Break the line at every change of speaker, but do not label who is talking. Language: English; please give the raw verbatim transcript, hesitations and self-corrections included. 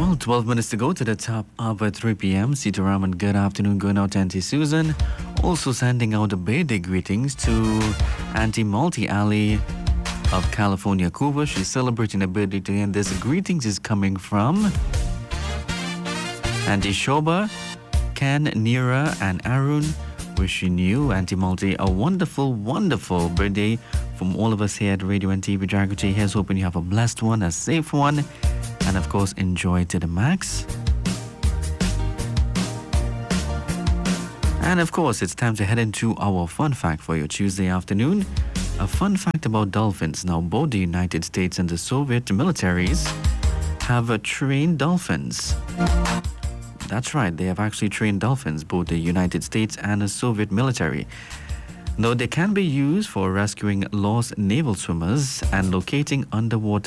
Well, twelve minutes to go to the top of at three p.m. Sitaraman, good afternoon going out to Auntie Susan. Also sending out a birthday greetings to Auntie Multi Ali of California, Cuba. She's celebrating a birthday today, and this greetings is coming from Auntie Shoba, Ken, Nira, and Arun. Wishing you, Auntie Multi, a wonderful, wonderful birthday from all of us here at Radio and T V Jagrati. Here's hoping you have a blessed one, a safe one, and of course, enjoy to the max. And of course, it's time to head into our fun fact for your Tuesday afternoon. A fun fact about dolphins. Now, both the United States and the Soviet militaries have uh, trained dolphins. That's right, they have actually trained dolphins, both the United States and the Soviet military. Though they can be used for rescuing lost naval swimmers and locating underwater